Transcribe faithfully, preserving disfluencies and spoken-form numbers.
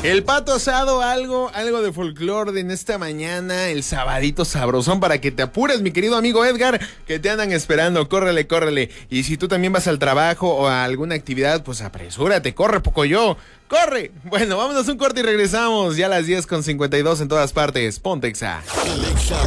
El pato asado, algo, algo de folclore en esta mañana, el sabadito sabrosón para que te apures, mi querido amigo Edgar, que te andan esperando, córrele, córrele. Y si tú también vas al trabajo o a alguna actividad, pues apresúrate, corre poco yo, corre. Bueno, vámonos a un corte y regresamos, ya a las diez con cincuenta y dos en todas partes, Ponte Exa.